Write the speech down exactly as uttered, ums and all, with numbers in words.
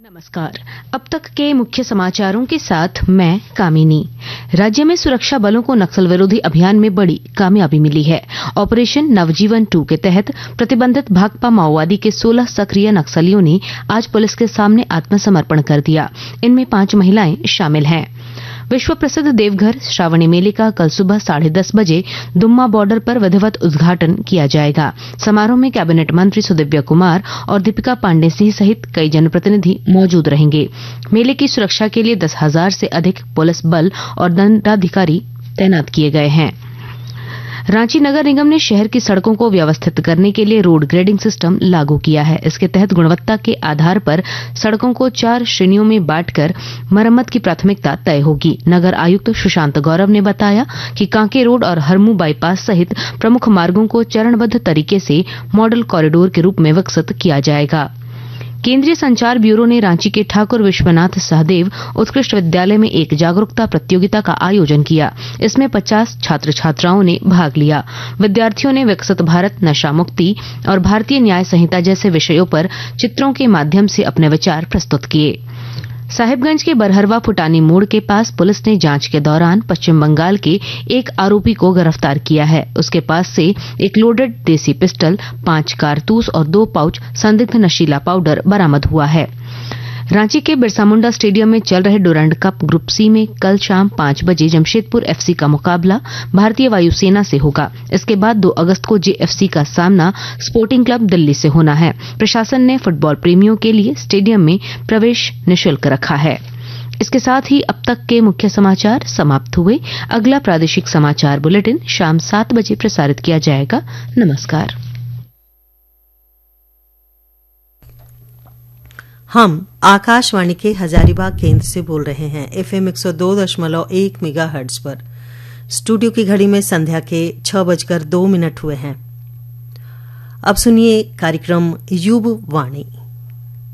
नमस्कार। अब तक के मुख्य समाचारों के साथ मैं कामिनी। राज्य में सुरक्षा बलों को नक्सल विरोधी अभियान में बड़ी कामयाबी मिली है। ऑपरेशन नवजीवन टू के तहत प्रतिबंधित भाकपा माओवादी के सोलह सक्रिय नक्सलियों ने आज पुलिस के सामने आत्मसमर्पण कर दिया। इनमें पांच महिलाएं शामिल हैं। विश्व प्रसिद्ध देवघर श्रावणी मेले का कल सुबह साढ़े दस बजे दुम्मा बॉर्डर पर विधिवत उद्घाटन किया जाएगा। समारोह में कैबिनेट मंत्री सुदिव्य कुमार और दीपिका पांडे सिंह सहित कई जनप्रतिनिधि मौजूद रहेंगे। मेले की सुरक्षा के लिए दस हजार से अधिक पुलिस बल और दंडाधिकारी तैनात किए गए हैं। रांची नगर निगम ने शहर की सड़कों को व्यवस्थित करने के लिए रोड ग्रेडिंग सिस्टम लागू किया है। इसके तहत गुणवत्ता के आधार पर सड़कों को चार श्रेणियों में बांटकर मरम्मत की प्राथमिकता तय होगी। नगर आयुक्त सुशांत गौरव ने बताया कि कांके रोड और हरमू बाईपास सहित प्रमुख मार्गों को चरणबद्ध तरीके से मॉडल कॉरिडोर के रूप में विकसित किया जाएगा। केंद्रीय संचार ब्यूरो ने रांची के ठाकुर विश्वनाथ सहदेव उत्कृष्ट विद्यालय में एक जागरूकता प्रतियोगिता का आयोजन किया। इसमें पचास छात्र छात्राओं ने भाग लिया। विद्यार्थियों ने विकसित भारत, नशा मुक्ति और भारतीय न्याय संहिता जैसे विषयों पर चित्रों के माध्यम से अपने विचार प्रस्तुत किए। साहिबगंज के बरहरवा फुटानी मोड़ के पास पुलिस ने जांच के दौरान पश्चिम बंगाल के एक आरोपी को गिरफ्तार किया है। उसके पास से एक लोडेड देसी पिस्टल, पांच कारतूस और दो पाउच संदिग्ध नशीला पाउडर बरामद हुआ है। रांची के बिरसा मुंडा स्टेडियम में चल रहे डुरंड कप ग्रुप सी में कल शाम पांच बजे जमशेदपुर एफसी का मुकाबला भारतीय वायुसेना से होगा। इसके बाद दो अगस्त को जेएफसी का सामना स्पोर्टिंग क्लब दिल्ली से होना है। प्रशासन ने फुटबॉल प्रेमियों के लिए स्टेडियम में प्रवेश निःशुल्क रखा है। इसके साथ ही अब तक के मुख्य समाचार समाप्त हुए। अगला प्रादेशिक समाचार बुलेटिन शाम सात बजे प्रसारित किया जाएगा। नमस्कार। हम आकाशवाणी के हजारीबाग केंद्र से बोल रहे हैं एफएम एक सौ दो दशमलव एक मेगाहर्ट्ज पर। स्टूडियो की घड़ी में संध्या के छह बजकर दो मिनट हुए हैं। अब सुनिए कार्यक्रम युव वाणी।